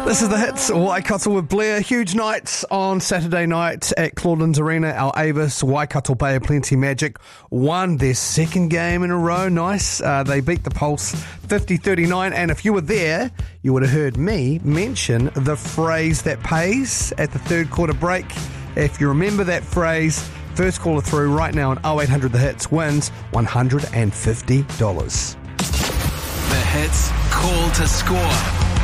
This is the Hits, Waikato with Blair. Huge night on Saturday night at Claudelands Arena. Our Avis Waikato Bay of Plenty Magic won their second game in a row. Nice. They beat the Pulse 50-39. And if you were there, you would have heard me mention the phrase that pays at the third quarter break. If you remember that phrase, first caller through right now on 0800 The Hits wins $150. The Hits call to score.